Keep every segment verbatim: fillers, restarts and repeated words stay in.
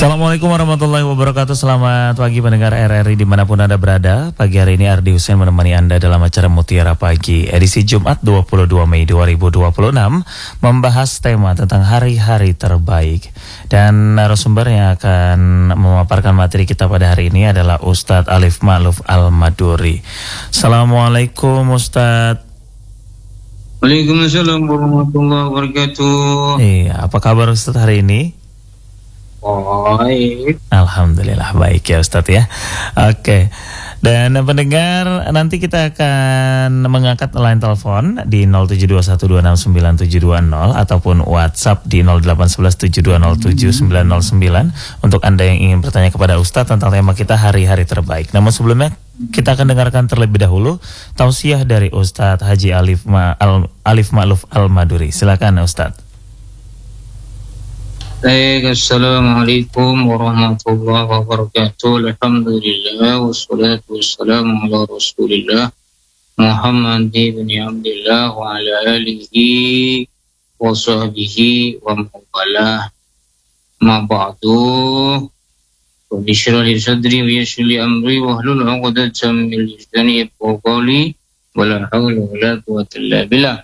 Assalamualaikum warahmatullahi wabarakatuh. Selamat pagi pendengar R R I dimanapun Anda berada. Pagi hari ini Ardi Hussein menemani Anda dalam acara Mutiara Pagi edisi Jumat dua puluh dua Mei dua ribu dua puluh enam, membahas tema tentang hari-hari terbaik. Dan narasumber yang akan memaparkan materi kita pada hari ini adalah Ustadz Alif Ma'luf Al-Maduri. Assalamualaikum Ustadz. Waalaikumsalam warahmatullahi wabarakatuh. Iya, apa kabar Ustadz hari ini? Baik. Alhamdulillah baik ya Ustadz ya. Oke. Dan pendengar, nanti kita akan mengangkat line telepon di nol tujuh dua satu dua enam sembilan tujuh dua nol ataupun WhatsApp di nol delapan satu satu tujuh dua nol tujuh sembilan nol sembilan untuk Anda yang ingin bertanya kepada Ustadz tentang tema kita hari-hari terbaik. Namun sebelumnya kita akan dengarkan terlebih dahulu tausiah dari Ustadz Haji Alif Ma Al Alif Ma'luf Al-Maduri. Silakan Ustadz. Baik, assalamualaikum warahmatullahi wabarakatuh. Alhamdulillah wassalatu wassalamu ala Rasulillah Muhammad ibn Abdullah wa ala alihi wa sahbihi wa mawalah. Ma ba'du. Rabbi shrah li sadri wa yassir li amri wa hlul 'uqdatam min lisani yafqahu qawli wa la haula wa la quwwata illa billah.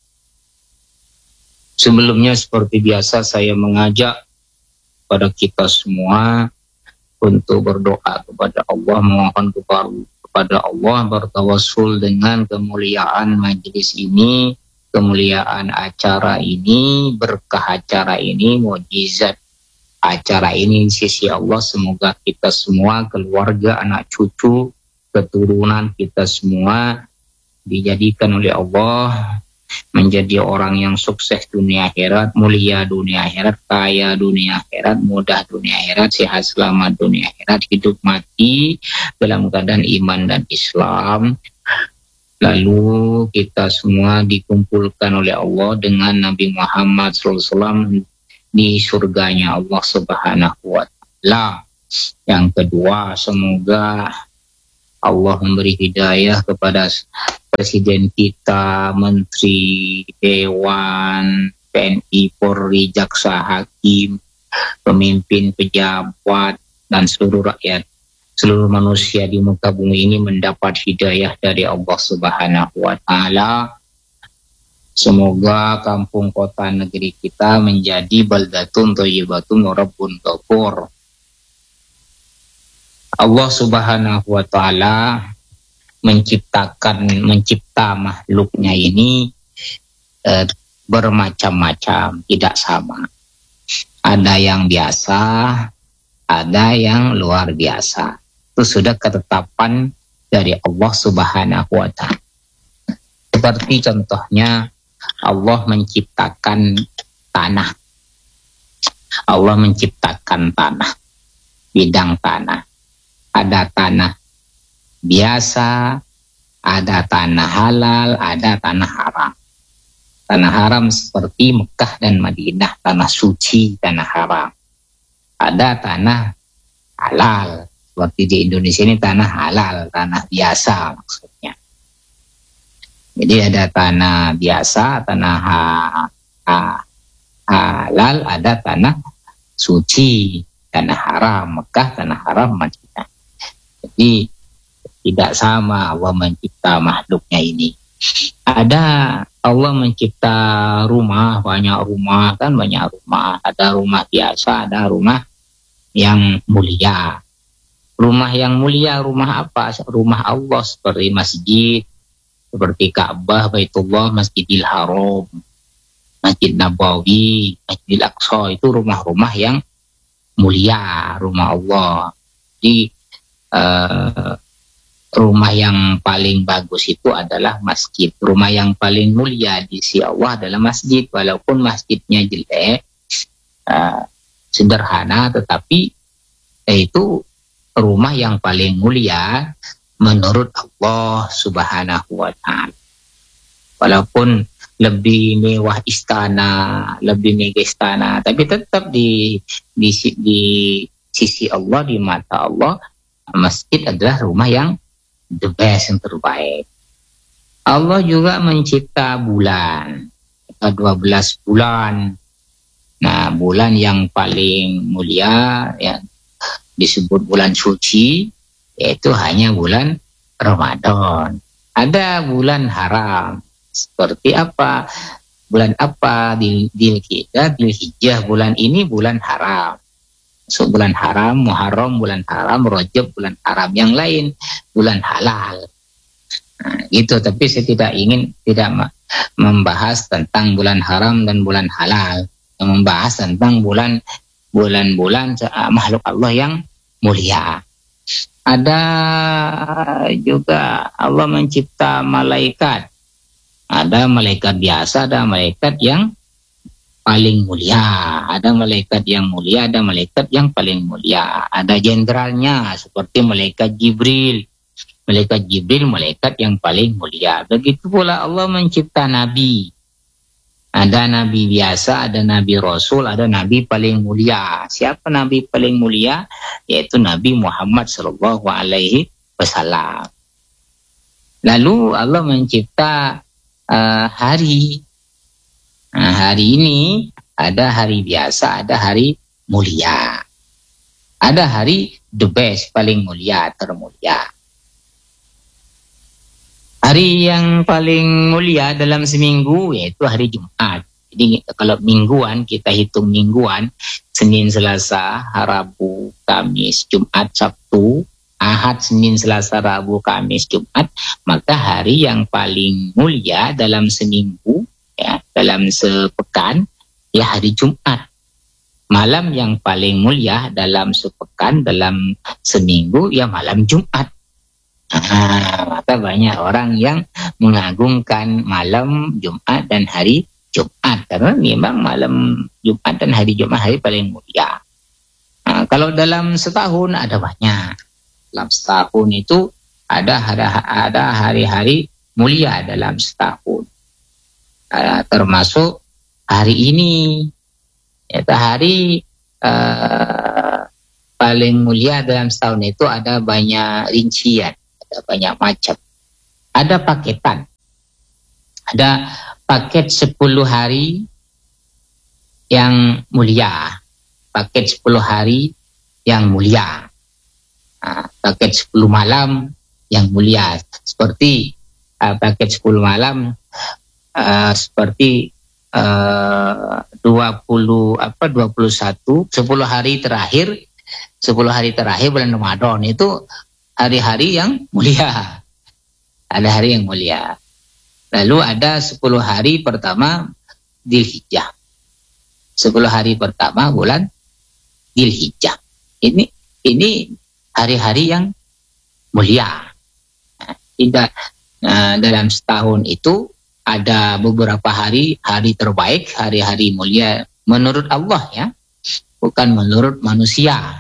Sebelumnya seperti biasa saya mengajak pada kita semua untuk berdoa kepada Allah, memohon kepada Allah, bertawassul dengan kemuliaan majelis ini, kemuliaan acara ini, berkah acara ini, mukjizat acara ini di sisi Allah. Semoga kita semua, keluarga, anak cucu, keturunan kita semua dijadikan oleh Allah menjadi orang yang sukses dunia akhirat, mulia dunia akhirat, kaya dunia akhirat, mudah dunia akhirat, sehat selamat dunia akhirat, hidup mati dalam keadaan iman dan Islam. Lalu kita semua dikumpulkan oleh Allah dengan Nabi Muhammad shallallahu alaihi wasallam di surganya Allah Subhanahu wa Ta'ala. Yang kedua, semoga Allah memberi hidayah kepada Presiden kita, Menteri, Dewan, T N I, Polri, Jaksa, Hakim, pemimpin, pejabat, dan seluruh rakyat, seluruh manusia di muka bumi ini mendapat hidayah dari Allah Subhanahu wa Ta'ala. Semoga kampung kota negeri kita menjadi baldatun thayyibatun wa rabbun ghafur. Allah Subhanahu wa Ta'ala menciptakan mencipta makhluknya ini eh, bermacam-macam, tidak sama. Ada yang biasa, ada yang luar biasa. Itu sudah ketetapan dari Allah Subhanahu wa Ta'ala. Seperti contohnya Allah menciptakan tanah. Allah menciptakan tanah, bidang tanah. Ada tanah biasa, ada tanah halal, ada tanah haram. Tanah haram seperti Mekah dan Madinah, tanah suci, tanah haram. Ada tanah halal, seperti di Indonesia ini tanah halal, tanah biasa maksudnya. Jadi ada tanah biasa, tanah ha, ha, halal, ada tanah suci, tanah haram, Mekah, tanah haram, Madinah. Jadi tidak sama Allah mencipta makhluknya ini. Ada Allah mencipta rumah, banyak rumah kan, banyak rumah. Ada rumah biasa, ada rumah yang mulia. Rumah yang mulia, rumah apa? Rumah Allah seperti masjid, seperti Ka'bah, Baitullah, Masjidil Haram, Masjid Nabawi, Masjidil Aqsa. Itu rumah-rumah yang mulia, rumah Allah. Jadi uh, rumah yang paling bagus itu adalah masjid. Rumah yang paling mulia di sisi Allah adalah masjid. Walaupun masjidnya jelek, uh, sederhana, tetapi eh, itu rumah yang paling mulia menurut Allah Subhanahu wa Ta'ala. Walaupun lebih mewah istana, lebih mega istana, tapi tetap di, di, di sisi Allah, di mata Allah, masjid adalah rumah yang the best, yang terbaik. Allah juga mencipta bulan, dua belas bulan. Nah, bulan yang paling mulia ya disebut bulan suci, yaitu hanya bulan Ramadan. Ada bulan haram. Seperti apa? Bulan apa? Dzulhijjah, Dzulhijjah. Bulan ini bulan haram. So, bulan haram, Muharram bulan haram, Rajab bulan haram. Yang lain bulan halal. Nah, gitu. Tapi saya tidak ingin tidak membahas tentang bulan haram dan bulan halal. Yang membahas tentang bulan bulan-bulan uh, makhluk Allah yang mulia. Ada juga Allah mencipta malaikat. Ada malaikat biasa, ada malaikat yang paling mulia. Ada malaikat yang mulia, ada malaikat yang paling mulia. Ada jenderalnya seperti malaikat Jibril. Malaikat Jibril, malaikat yang paling mulia. Begitu pula Allah mencipta nabi. Ada nabi biasa, ada nabi rasul, ada nabi paling mulia. Siapa nabi paling mulia? Yaitu Nabi Muhammad sallallahu alaihi wasallam. Lalu Allah mencipta uh, hari. Nah, hari ini ada hari biasa, ada hari mulia. Ada hari the best, paling mulia, termulia. Hari yang paling mulia dalam seminggu yaitu hari Jumat. Jadi kalau mingguan, kita hitung mingguan, Senin, Selasa, Rabu, Kamis, Jumat, Sabtu, Ahad, Senin, Selasa, Rabu, Kamis, Jumat. Maka hari yang paling mulia dalam seminggu, ya, dalam sepekan, ya hari Jumat. Malam yang paling mulia dalam sepekan, dalam seminggu, ya malam Jumat. Ah, maka banyak orang yang mengagungkan malam Jumat dan hari Jumat karena memang malam Jumat dan hari Jumat hari paling mulia. Nah, kalau dalam setahun ada banyak. Dalam setahun itu ada ada hari-hari mulia dalam setahun. Uh, termasuk hari ini, yaitu hari uh, paling mulia dalam setahun itu ada banyak rincian. Ada banyak macam. Ada paketan. Ada paket sepuluh hari yang mulia. Paket sepuluh hari yang mulia. Nah, paket sepuluh malam yang mulia. Seperti uh, paket sepuluh malam uh, seperti uh, dua puluh apa dua puluh satu sepuluh hari terakhir sepuluh hari terakhir bulan Ramadan itu hari-hari yang mulia. Ada hari yang mulia. Lalu ada sepuluh hari pertama Dzulhijjah. sepuluh hari pertama bulan Dzulhijjah. Ini ini hari-hari yang mulia. Nah, tidak nah, dalam setahun itu ada beberapa hari hari terbaik, hari-hari mulia menurut Allah ya, bukan menurut manusia.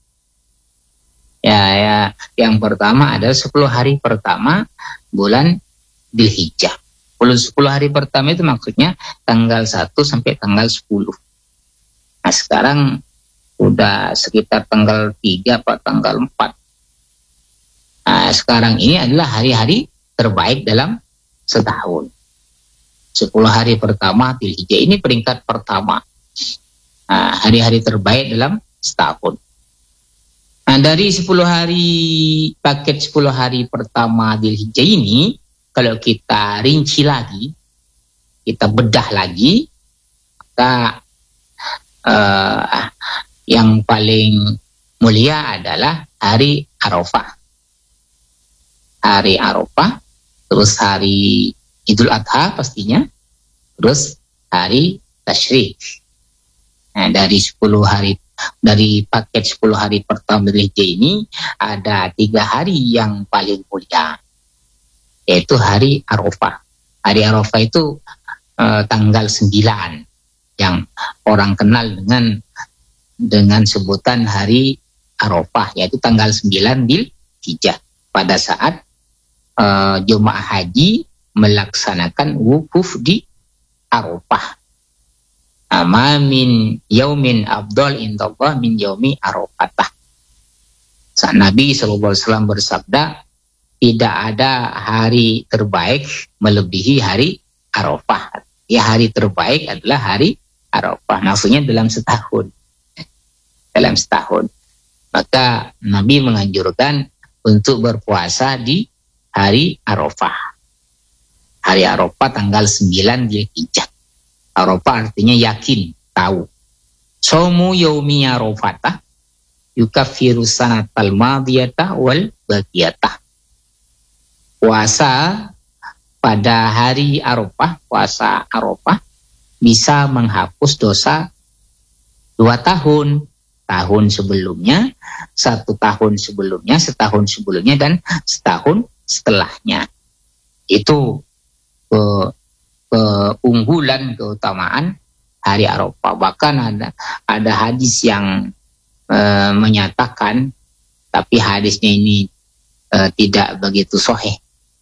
Ya, ya, yang pertama adalah sepuluh hari pertama bulan Dzulhijjah. sepuluh hari pertama itu maksudnya tanggal satu sampai tanggal sepuluh. Nah, sekarang udah sekitar tanggal tiga atau tanggal empat. Nah, sekarang ini adalah hari-hari terbaik dalam setahun. sepuluh hari pertama Dzulhijjah ini peringkat pertama. Nah, hari-hari terbaik dalam setahun. Nah, dari sepuluh hari, paket sepuluh hari pertama Dzulhijjah ini, kalau kita rinci lagi, kita bedah lagi, maka uh, yang paling mulia adalah hari Arafah. Hari Arafah, terus hari Idul Adha pastinya, terus hari Tasyrik. Nah, dari sepuluh hari Dari paket sepuluh hari pertama Dzulhijjah ini ada tiga hari yang paling mulia, yaitu hari Arafah. Hari Arafah itu eh, tanggal sembilan yang orang kenal dengan dengan sebutan hari Arafah, yaitu tanggal sembilan Dzulhijjah, pada saat eh, jemaah haji melaksanakan wukuf di Arafah. Ma min yaumin afdal indallah min yaumi Arafah. Saat Nabi sallallahu alaihi wasallam bersabda, tidak ada hari terbaik melebihi hari Arafah. Ya, hari terbaik adalah hari Arafah. Maksudnya dalam setahun. Dalam setahun. Maka Nabi menganjurkan untuk berpuasa di hari Arafah. Hari Arafah tanggal sembilan Dzulhijjah. Arafah artinya yakin, tahu. Saumu yaumi Arafatah yukaffiru sanatal madiyata wal baqiyatah. Puasa pada hari Arafah, puasa Arafah bisa menghapus dosa dua tahun. Tahun sebelumnya, satu tahun sebelumnya, setahun sebelumnya, dan setahun setelahnya. Itu ke, keunggulan, keutamaan hari Arafah. Bahkan ada ada hadis yang e, menyatakan, tapi hadisnya ini e, tidak begitu sahih.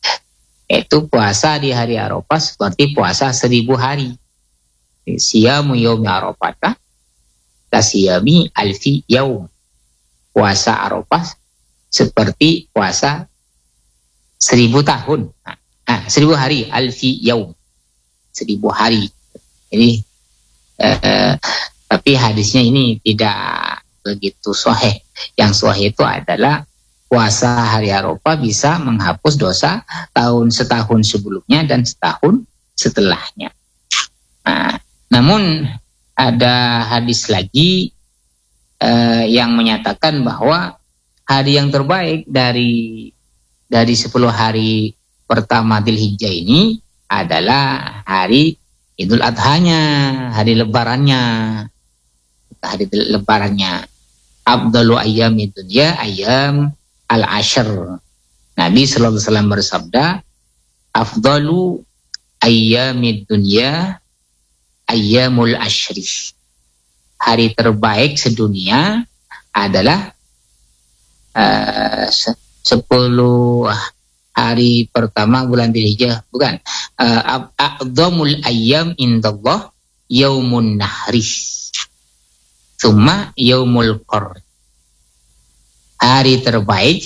Itu puasa di hari Arafah seperti puasa seribu hari. Siyamu yaumi Arafatah kasiyami alfi yaum. Puasa Arafah seperti puasa seribu tahun. Nah, seribu hari, alfi yaum. Seribu hari. Ini eh, tapi hadisnya ini tidak begitu sahih. Yang sahih itu adalah puasa hari Arafah bisa menghapus dosa tahun setahun sebelumnya dan setahun setelahnya. Nah, namun ada hadis lagi eh, yang menyatakan bahwa hari yang terbaik dari dari sepuluh hari pertama Dzulhijjah ini adalah hari Idul Adhanya, hari lebarannya. Hari lebarannya. Afdalu ayyamid dunya ayyam al-ashr. Nabi sallallahu alaihi wasallam bersabda, afdalu ayyamid dunya ayyamul ashri. Hari terbaik sedunia adalah uh, sepuluh hari pertama bulan Dzulhijjah, bukan. Uh, A'dhamul ayyam indallah yaumun nahri. Tsumma yaumul qar. Hari terbaik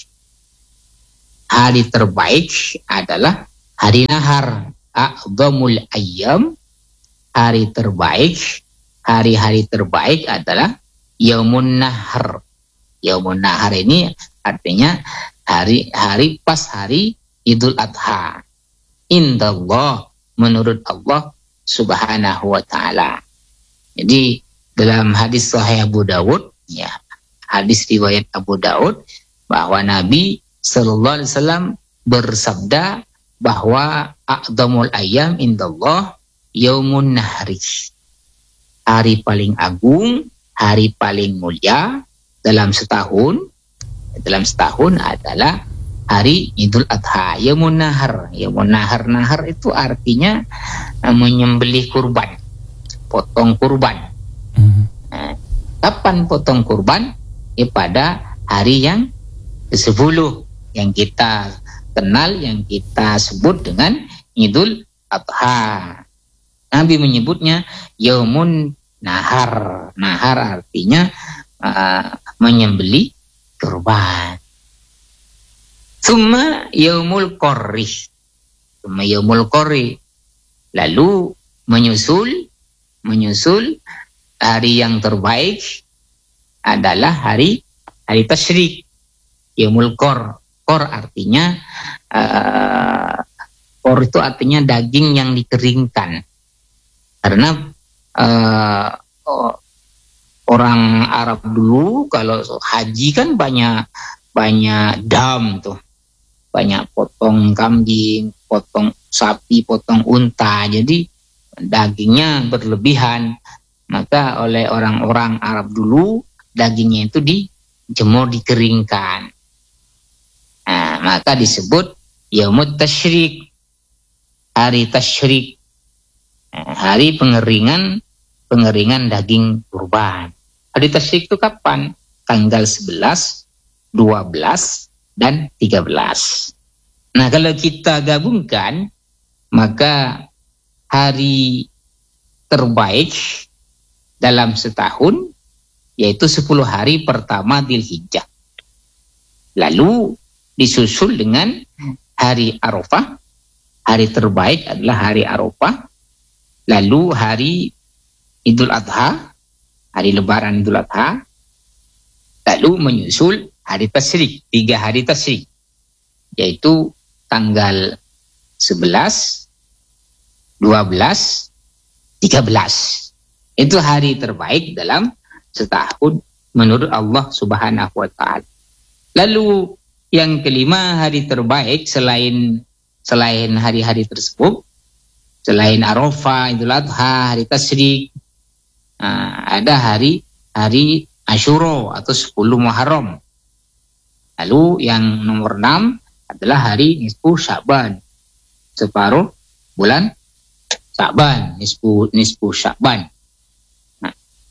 hari terbaik adalah hari nahar. A'dhamul ayyam, hari terbaik, hari-hari terbaik adalah yaumun nahr. Yaumun nahr ini artinya hari-hari pas hari Idul Adha. Indallah, menurut Allah Subhanahu wa taala. Jadi dalam hadis sahih Abu Dawud, ya, hadis riwayat Abu Daud, bahwa Nabi sallallahu alaihi wasallam bersabda bahwa a'dhamul ayyam indallah yaumun nahri. Hari paling agung, hari paling mulia dalam setahun, dalam setahun adalah hari Idul Adha, yaumun nahar. Yaumun nahar, nahar itu artinya menyembelih kurban, potong kurban. Nah, kapan potong kurban? Ya, pada hari yang kesepuluh yang kita kenal, yang kita sebut dengan Idul Adha. Nabi menyebutnya yaumun nahar. Nahar artinya uh, menyembelih kurban. Tsumma yaumul qarri. Tsumma yaumul qarri. Lalu menyusul menyusul hari yang terbaik adalah hari hari tasyrik. Yaumul qar. Qar artinya uh, qar itu artinya daging yang dikeringkan. Karena uh, orang Arab dulu kalau haji kan banyak banyak dam tuh, banyak potong kambing, potong sapi, potong unta, jadi dagingnya berlebihan. Maka oleh orang-orang Arab dulu dagingnya itu dijemur, dikeringkan. Nah, maka disebut yaumut tasyrik, hari tasyrik. Hari pengeringan pengeringan daging kurban. Hari tasyrik itu kapan? Tanggal sebelas, dua belas, dan tiga belas. Nah, kalau kita gabungkan, maka hari terbaik dalam setahun yaitu sepuluh hari pertama Dzulhijjah. Lalu disusul dengan hari Arafah. Hari terbaik adalah hari Arafah. Lalu hari Idul Adha, hari Lebaran Idul Adha, lalu menyusul hari Tasyrik, tiga hari Tasyrik, yaitu tanggal sebelas, dua belas, tiga belas. Itu hari terbaik dalam setahun menurut Allah Subhanahu wa Ta'ala. Lalu yang kelima, hari terbaik selain selain hari-hari tersebut, selain Arafah, Idul Adha, hari Tasyrik, nah, ada hari hari Asyura atau sepuluh Muharram. Lalu yang nomor enam adalah hari nisfu Sya'ban, separuh bulan Sya'ban, nisfu nisfu Sya'ban. Nah,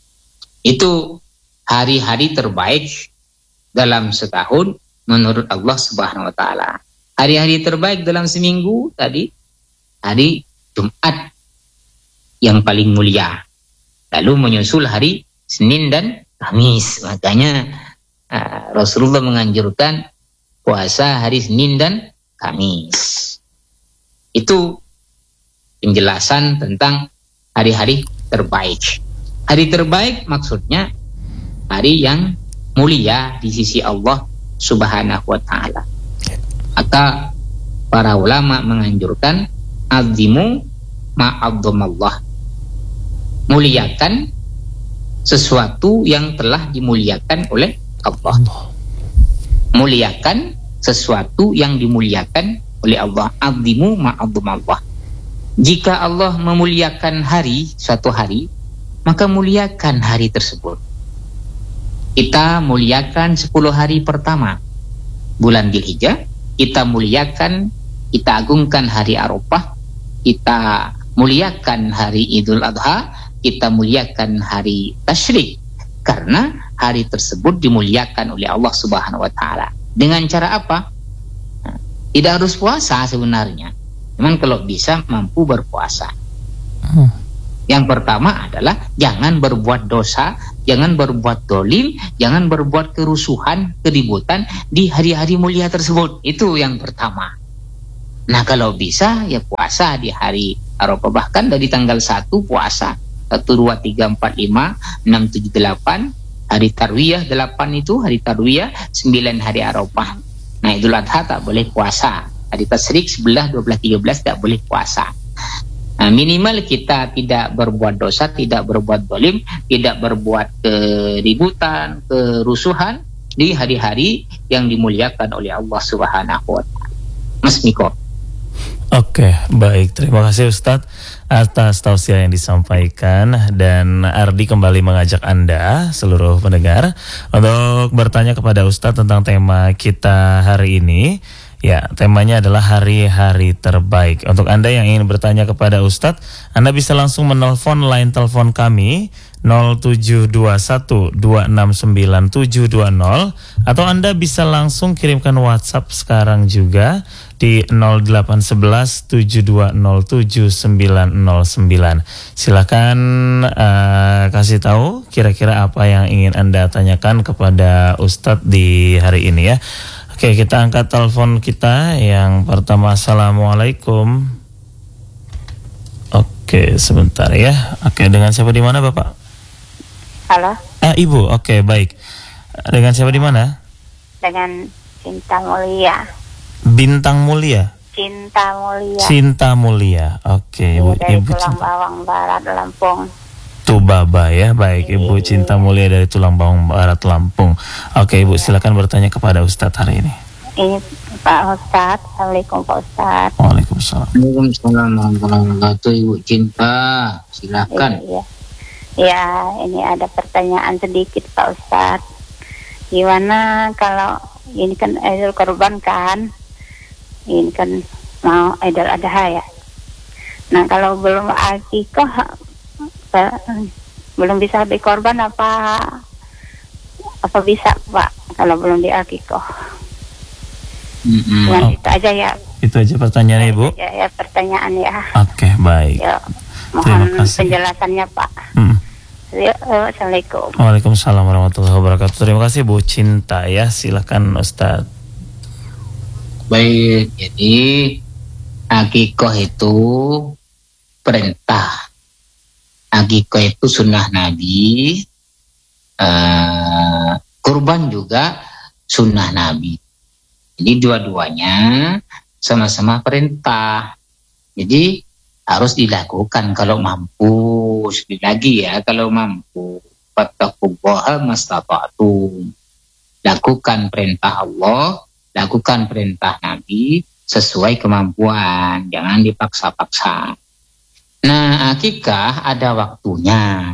itu hari-hari terbaik dalam setahun menurut Allah Subhanahu wa Ta'ala. Hari-hari terbaik dalam seminggu tadi hari Jumat yang paling mulia, lalu menyusul hari Senin dan Kamis. Makanya uh, Rasulullah menganjurkan puasa hari Senin dan Kamis. Itu penjelasan tentang hari-hari terbaik. Hari terbaik maksudnya hari yang mulia di sisi Allah Subhanahu wa Ta'ala. Maka para ulama menganjurkan azimu ma'adzamallah, muliakan sesuatu yang telah dimuliakan oleh Allah. Muliakan sesuatu yang dimuliakan oleh Allah. Azimu ma'adzamallah. Jika Allah memuliakan hari, suatu hari, maka muliakan hari tersebut. Kita muliakan sepuluh hari pertama bulan Dzulhijjah, kita muliakan, kita agungkan hari Arafah, kita muliakan hari Idul Adha, kita muliakan hari Tasyrik, karena hari tersebut dimuliakan oleh Allah Subhanahu wa Ta'ala. Dengan cara apa? Nah, tidak harus puasa sebenarnya, cuman kalau bisa mampu berpuasa. hmm. Yang pertama adalah jangan berbuat dosa, jangan berbuat dolim, jangan berbuat kerusuhan, keributan di hari-hari mulia tersebut. Itu yang pertama. Nah, kalau bisa ya puasa di hari Arafah, bahkan dari tanggal satu puasa, satu, dua, tiga, empat, lima, enam, tujuh, delapan, hari Tarwiyah delapan itu hari Tarwiyah, sembilan hari Arafah. Nah, Idul Adha tak boleh puasa, hari Tasyrik sebelas, dua belas, tiga belas tak boleh puasa. Nah, minimal kita tidak berbuat dosa, tidak berbuat dolim, tidak berbuat keributan, kerusuhan di hari-hari yang dimuliakan oleh Allah Subhanahu wa Ta'ala. Mas Miko. Oke, baik. Terima kasih Ustadz atas tausiah yang disampaikan, dan Ardi kembali mengajak Anda seluruh pendengar untuk bertanya kepada Ustadz tentang tema kita hari ini. Ya, temanya adalah hari-hari terbaik. Untuk Anda yang ingin bertanya kepada Ustadz, Anda bisa langsung menelpon line telepon kami nol tujuh dua satu dua enam sembilan tujuh dua nol, atau Anda bisa langsung kirimkan WhatsApp sekarang juga di nol delapan satu satu tujuh dua nol tujuh sembilan nol sembilan. Silakan uh, kasih tahu kira-kira apa yang ingin Anda tanyakan kepada Ustadz di hari ini ya. Oke, kita angkat telepon kita yang pertama. Assalamualaikum. Oke, sebentar ya. Oke, dengan siapa di mana, Bapak? Halo. Ah, Ibu. Oke, baik. Dengan siapa di mana? Dengan Cinta Mulia. Bintang Mulia. Cinta Mulia. Cinta Mulia. Oke, Ibu. Dari Ibu Tulang Cinta. Bawang Barat, Lampung. Tubaba ya, baik. Ibu Cinta Mulia dari Tulang Bawang Barat, Lampung. Oke, Ibu, silakan bertanya kepada Ustadz hari ini. Ini Pak Ustadz. Assalamualaikum Pak Ustadz. Waalaikumsalam. Waalaikumsalam warahmatullahi wabarakatuh. Ibu Cinta, silakan. Iya, ya, ini ada pertanyaan sedikit Pak Ustadz. Gimana kalau ini kan Idul Kurban kan, ini kan mau Idul Adha ya. Nah, kalau belum akikah, belum bisa dikorban apa apa bisa Pak kalau belum diakikoh? Mm-hmm. Oh. Itu aja ya. Itu aja pertanyaannya, Ibu. Ya, ya pertanyaan ya. Oke, baik. Ya, Terima mohon kasih. penjelasannya Pak. Hmm. Ya, Assalamualaikum. Waalaikumsalam warahmatullahi wabarakatuh. Terima kasih Bu Cinta ya. Silakan Ustadz. Baik, jadi akikoh itu perintah. akikah itu sunnah Nabi, uh, kurban juga sunnah Nabi. Jadi dua-duanya sama-sama perintah. Jadi harus dilakukan kalau mampu. Sekali lagi ya, kalau mampu. Fattaqullaha mastata'tum. Lakukan perintah Allah, lakukan perintah Nabi sesuai kemampuan. Jangan dipaksa-paksa. Nah, akikah ada waktunya.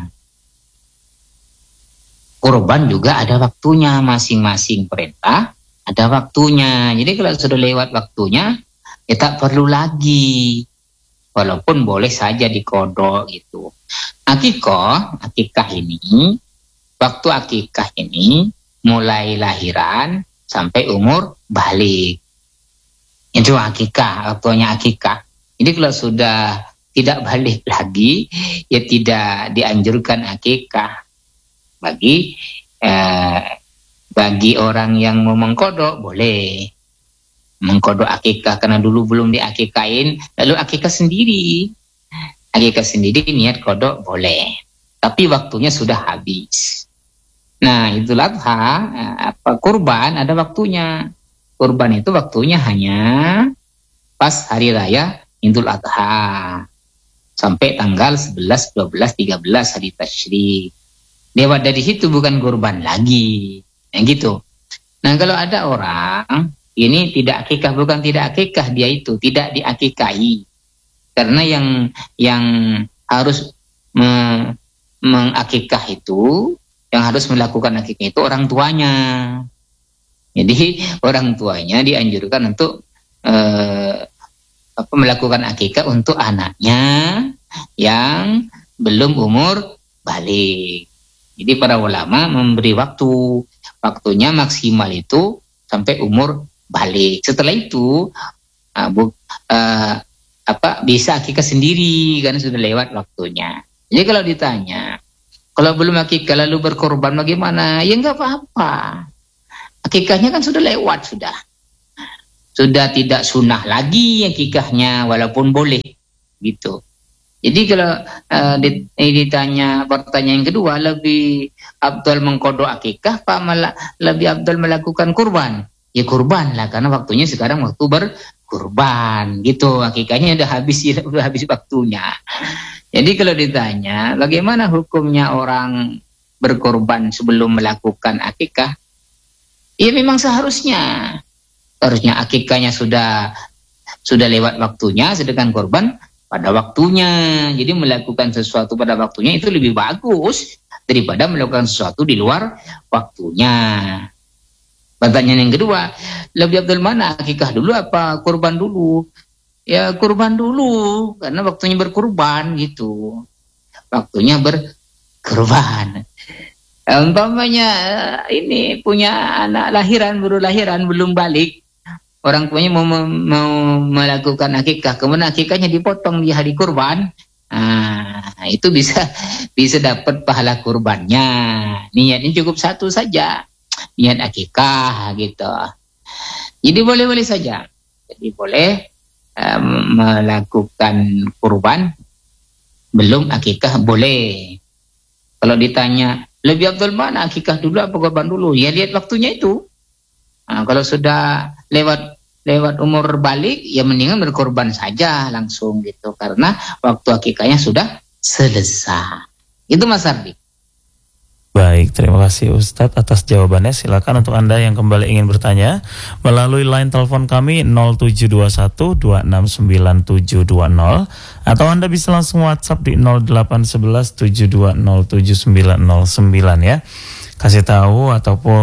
Kurban juga ada waktunya. Masing-masing perintah ada waktunya. Jadi kalau sudah lewat waktunya, ya tak perlu lagi. Walaupun boleh saja dikodok gitu. Akikah, akikah ini, waktu akikah ini mulai lahiran sampai umur balik. Itu akikah, waktunya akikah. Jadi kalau sudah tidak balik lagi, ya tidak dianjurkan akikah. Bagi eh, bagi orang yang mau mengkodok boleh mengkodok akikah karena dulu belum diakikain, lalu akikah sendiri. Akikah sendiri niat kodok boleh, tapi waktunya sudah habis. Nah, Idul Adha, apa kurban ada waktunya. Kurban itu waktunya hanya pas hari raya Idul Adha sampai tanggal sebelas, dua belas, tiga belas hari tasyrik. Lewat dari situ bukan kurban lagi. Yang gitu. Nah, kalau ada orang ini tidak akikah, bukan tidak akikah, dia itu tidak diakikahi. Karena yang yang harus me, mengakikah itu, yang harus melakukan akikah itu orang tuanya. Jadi orang tuanya dianjurkan untuk eh, apa, melakukan akikah untuk anaknya yang belum umur balik. Jadi para ulama memberi waktu, waktunya maksimal itu sampai umur balik. Setelah itu uh, bu, uh, apa bisa akikah sendiri karena sudah lewat waktunya. Jadi kalau ditanya, kalau belum akikah lalu berkorban bagaimana? Ya enggak apa-apa. Akikahnya kan sudah lewat sudah. Sudah tidak sunnah lagi akikahnya walaupun boleh gitu. Jadi kalau uh, ditanya pertanyaan yang kedua, lebih afdal mengkodok akikah apa malah lebih afdal melakukan kurban? Ya kurban lah, karena waktunya sekarang waktu berkurban gitu. Akikahnya udah habis, udah habis waktunya. Jadi kalau ditanya bagaimana hukumnya orang berkorban sebelum melakukan akikah, ya memang seharusnya harusnya akikahnya sudah sudah lewat waktunya, sedangkan korban pada waktunya. Jadi melakukan sesuatu pada waktunya itu lebih bagus daripada melakukan sesuatu di luar waktunya. Pertanyaan yang kedua, lebih afdal mana, akikah dulu apa kurban dulu? Ya kurban dulu, karena waktunya berkurban gitu. Waktunya berkurban. Umpamanya ini punya anak lahiran, baru lahiran, belum balik. Orang tuanya mau, mau melakukan akikah, kemudian akikahnya dipotong di hari kurban. Nah, itu bisa bisa dapat pahala kurbannya. Niatnya cukup satu saja. Niat akikah gitu. Jadi boleh-boleh saja. Jadi boleh um, melakukan kurban belum akikah boleh. Kalau ditanya lebih afdal mana, akikah dulu apa kurban dulu? Ya lihat waktunya itu. Nah, kalau sudah lewat lewat umur balik, ya mendingan berkorban saja langsung gitu. Karena waktu akikahnya sudah selesai. Itu Mas Ardi. Baik, terima kasih Ustadz atas jawabannya. Silakan untuk Anda yang kembali ingin bertanya melalui line telepon kami nol tujuh dua satu dua enam sembilan tujuh dua nol atau Anda bisa langsung WhatsApp di nol delapan satu satu tujuh dua nol tujuh sembilan nol sembilan ya. Kasih tahu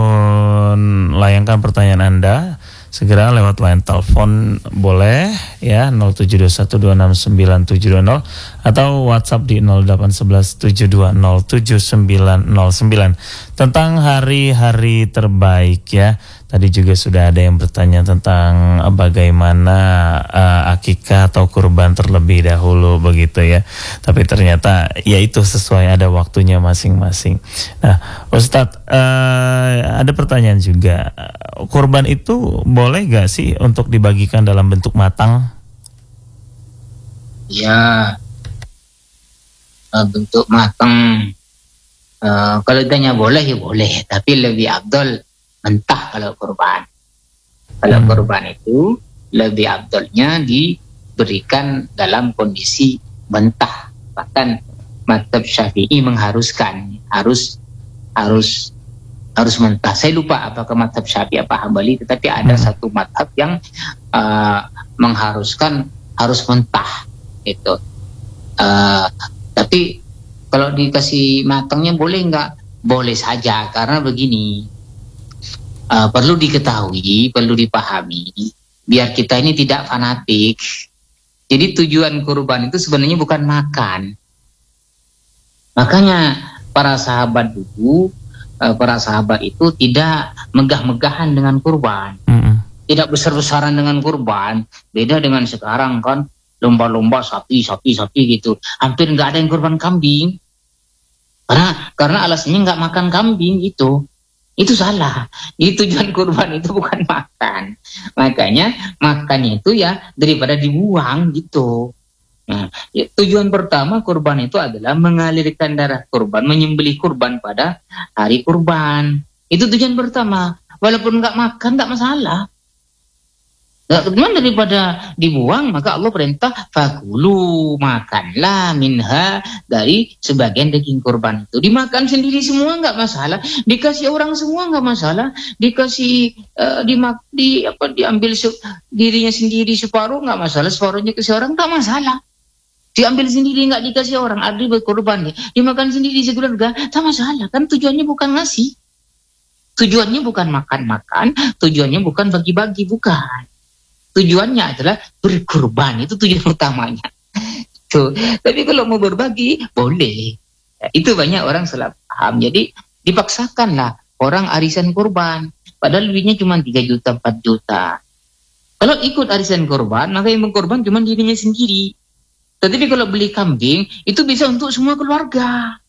ataupun layangkan pertanyaan Anda segera lewat line telepon boleh ya nol tujuh dua satu dua enam sembilan tujuh dua nol atau WhatsApp di nol delapan satu satu tujuh dua nol tujuh sembilan nol sembilan tentang hari-hari terbaik ya. Tadi juga sudah ada yang bertanya tentang bagaimana uh, akikah atau kurban terlebih dahulu begitu ya. Tapi ternyata ya itu sesuai ada waktunya masing-masing. Nah, Ustadz uh, ada pertanyaan juga. Kurban itu boleh gak sih untuk dibagikan dalam bentuk matang? Ya. uh, bentuk matang. Uh, kalau ditanya boleh ya boleh, tapi lebih afdol mentah kalau kurban. Kalau Hmm. kurban itu lebih afdolnya diberikan dalam kondisi mentah. Bahkan mazhab Syafi'i mengharuskan harus harus harus mentah. Saya lupa apakah mazhab Syafi'i apa Hambali, tetapi ada Hmm. satu mazhab yang uh, mengharuskan harus mentah gitu. Uh, tapi kalau dikasih matangnya boleh nggak? Boleh saja, karena begini, uh, perlu diketahui, perlu dipahami, biar kita ini tidak fanatik. Jadi tujuan kurban itu sebenarnya bukan makan. Makanya para sahabat dulu, uh, para sahabat itu tidak megah-megahan dengan kurban, Mm-mm. tidak besar-besaran dengan kurban. Beda dengan sekarang kan, lomba-lomba sapi, sapi, sapi gitu. Hampir nggak ada yang kurban kambing. Karena karena alasannya nggak makan kambing itu. Itu salah. Itu tujuan kurban itu bukan makan. Makanya makannya itu ya daripada dibuang gitu. Nah, ya, tujuan pertama kurban itu adalah mengalirkan darah kurban, menyembelih kurban pada hari kurban. Itu tujuan pertama. Walaupun nggak makan nggak masalah. Nah, cuman daripada dibuang, maka Allah perintah fakulu, makanlah minha, dari sebagian daging kurban itu. Dimakan sendiri semua nggak masalah, dikasih orang semua nggak masalah, dikasih uh, dimak di apa diambil se- dirinya sendiri separuh nggak masalah, separuhnya kasih orang nggak masalah. Diambil sendiri nggak dikasih orang, arti berkorban, dimakan sendiri sekeluarga, tak masalah. Kan tujuannya bukan ngasih, tujuannya bukan makan-makan, tujuannya bukan bagi-bagi, bukan. Tujuannya adalah berkorban, itu tujuan utamanya. Tuh. Tapi kalau mau berbagi, boleh. Ya, itu banyak orang salah paham. Jadi dipaksakanlah orang arisan kurban. Padahal duitnya cuma tiga juta, empat juta. Kalau ikut arisan kurban, maka yang berkorban cuma dirinya sendiri. Tetapi kalau beli kambing, itu bisa untuk semua keluarga.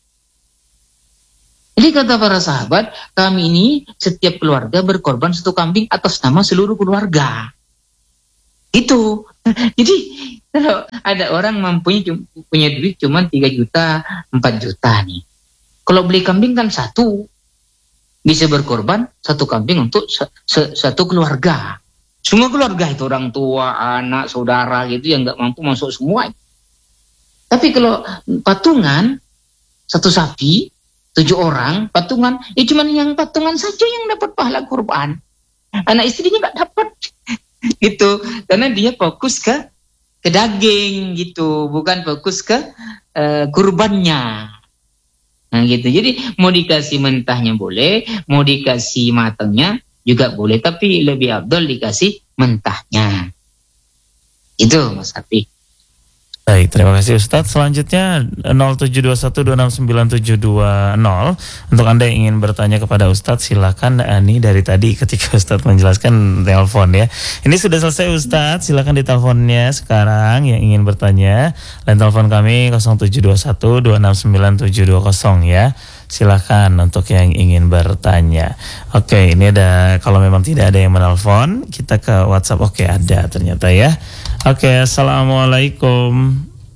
Jadi kata para sahabat, kami ini setiap keluarga berkorban satu kambing atas nama seluruh keluarga. Itu. Jadi kalau ada orang mampunya punya duit cuma tiga juta, empat juta nih. Kalau beli kambing kan satu. Bisa berkorban satu kambing untuk se- se- satu keluarga. Semua keluarga itu, orang tua, anak, saudara gitu yang nggak mampu masuk semua. Tapi kalau patungan satu sapi, tujuh orang patungan, ya cuma yang patungan saja yang dapat pahala kurban. Anak istrinya nggak dapat. Gitu, karena dia fokus ke ke daging gitu, bukan fokus ke uh, kurbannya. Nah gitu. Jadi mau dikasih mentahnya boleh, mau dikasih matangnya juga boleh, tapi lebih afdol dikasih mentahnya. Itu Mas Afi. Baik, terima kasih Ustadz. Selanjutnya nol tujuh dua satu dua enam sembilan tujuh dua nol. Untuk Anda yang ingin bertanya kepada Ustadz, silakan. Ini dari tadi ketika Ustadz menjelaskan telepon ya. Ini sudah selesai Ustadz, silakan di teleponnya sekarang yang ingin bertanya. Line telepon kami nol tujuh dua satu dua enam sembilan tujuh dua nol ya. Silakan untuk yang ingin bertanya. Oke, ini ada, kalau memang tidak ada yang menelpon, kita ke WhatsApp. Oke, ada ternyata ya. Oke, assalamualaikum.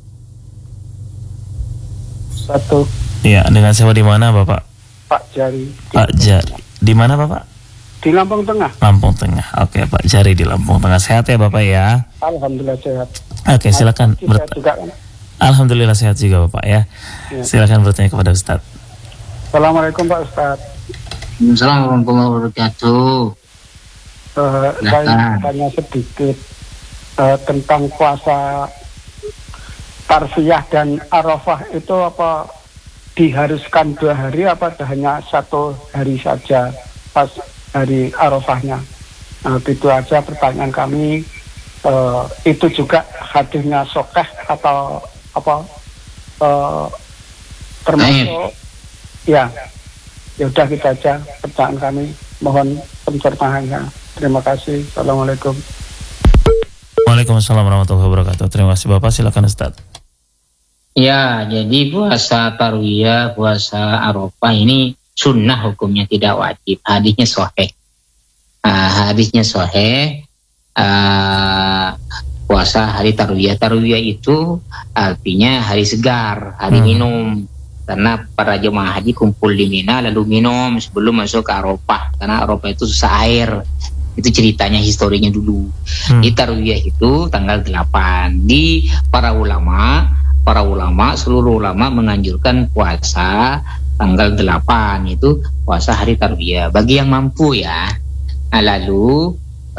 Satu. Ya, dengan siapa di mana Bapak? Pak Jari. Pak Jari. Di mana Bapak? Di Lampung Tengah. Lampung Tengah. Oke, Pak Jari di Lampung Tengah. Sehat ya Bapak ya? Alhamdulillah sehat. Oke, silakan Sehat bertanya. juga kan? Alhamdulillah sehat juga Bapak ya. Ya. Silakan bertanya kepada Ustadz. Assalamualaikum Pak Ustaz. Assalamualaikum warahmatullahi wabarakatuh. Uh, saya tanya sedikit uh, tentang puasa Tarsiyah dan Arafah itu apa diharuskan dua hari apa hanya satu hari saja pas hari Arafahnya? Nah, itu aja pertanyaan kami. Uh, itu juga hadisnya sokeh atau apa uh, termasuk? Ya, ya udah kita aja pertanyaan kami. Mohon pencerahannya. Terima kasih. Assalamualaikum. Waalaikumsalam warahmatullahi wabarakatuh. Terima kasih Bapak. Silakan Ustadz. Ya, jadi puasa Tarwiyah, puasa Arafah ini sunnah hukumnya, tidak wajib. Hadisnya sahih. Uh, hadisnya sahih. Uh, puasa hari tarwiyah. Tarwiyah itu artinya hari segar, hari hmm. minum. Karena para jemaah haji kumpul di Mina lalu minum sebelum masuk ke Arafah. Karena Arafah itu susah air. Itu ceritanya, historinya dulu. Hmm. Di tarwiyah itu tanggal delapan. Di para ulama, para ulama, seluruh ulama menganjurkan puasa tanggal delapan, itu puasa hari tarwiyah. Bagi yang mampu ya. Nah, lalu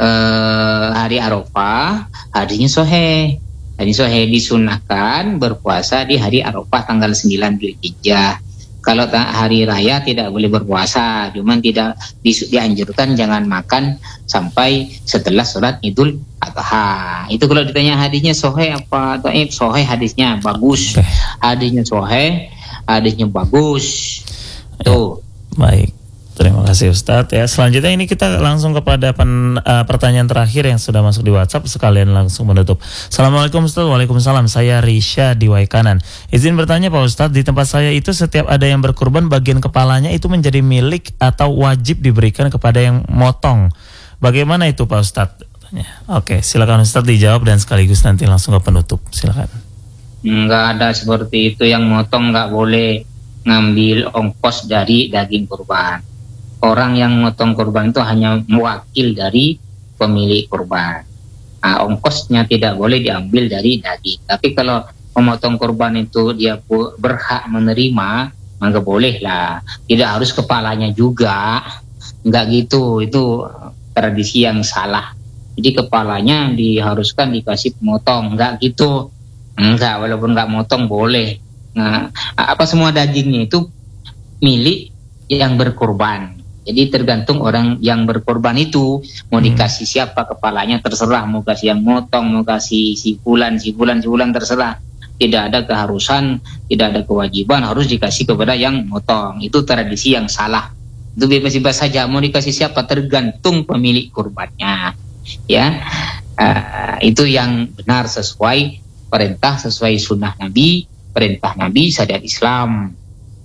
eh, hari Arafah, harinya soheh. Hari soheh disunahkan berpuasa di hari Arafah tanggal sembilan Dzulhijjah. Kalau hari raya tidak boleh berpuasa, cuman tidak di, dianjurkan jangan makan sampai setelah sholat Idul Adha. Itu kalau ditanya hadisnya soheh apa dhaif? Soheh hadisnya bagus. Hadisnya soheh, hadisnya bagus. Tuh. Ya, baik. Terima kasih Ustadz ya. Selanjutnya ini kita langsung kepada pen, uh, pertanyaan terakhir yang sudah masuk di WhatsApp, sekalian langsung menutup. Assalamualaikum Ustadz. Waalaikumsalam. Saya Risha di Waikanan. Izin bertanya Pak Ustadz, di tempat saya itu setiap ada yang berkurban bagian kepalanya itu menjadi milik atau wajib diberikan kepada yang motong. Bagaimana itu Pak Ustadz? Oke, silakan Ustadz dijawab dan sekaligus nanti langsung ke penutup. Silakan. Enggak ada seperti itu, yang motong nggak boleh ngambil ongkos dari daging kurban. Orang yang motong kurban itu hanya mewakil dari pemilik kurban. Nah, ongkosnya tidak boleh diambil dari daging. Tapi kalau memotong kurban itu dia berhak menerima, maka bolehlah. Tidak harus kepalanya juga. Enggak gitu, itu tradisi yang salah. Jadi kepalanya diharuskan dikasih pemotong, enggak gitu. Enggak, walaupun enggak motong boleh. Nah, apa semua dagingnya itu milik yang berkorban. Jadi tergantung orang yang berkorban itu mau dikasih siapa kepalanya, terserah. Mau kasih yang motong, mau kasih si fulan, si fulan, si fulan, terserah. Tidak ada keharusan, tidak ada kewajiban harus dikasih kepada yang motong. Itu tradisi yang salah. Itu bebas-bebas saja mau dikasih siapa, tergantung pemilik kurbannya. Ya, uh, itu yang benar sesuai perintah, sesuai sunnah Nabi, perintah Nabi syariat Islam.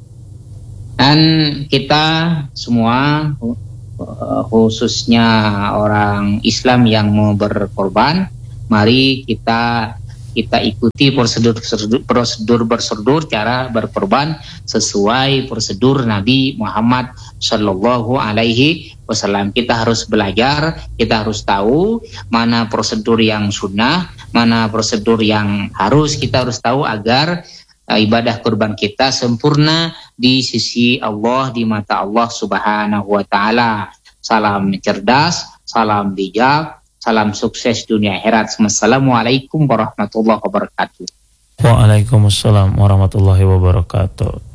Dan kita semua, khususnya orang Islam yang mau berkorban, mari kita kita ikuti prosedur prosedur prosedur cara berkorban sesuai prosedur Nabi Muhammad Shallallahu Alaihi Wasallam. Kita harus belajar, kita harus tahu mana prosedur yang sunnah, mana prosedur yang harus kita harus tahu agar ibadah kurban kita sempurna di sisi Allah, di mata Allah Subhanahu wa taala. Salam cerdas, salam bijak, salam sukses dunia akhirat. Assalamualaikum warahmatullahi wabarakatuh. Waalaikumsalam warahmatullahi wabarakatuh.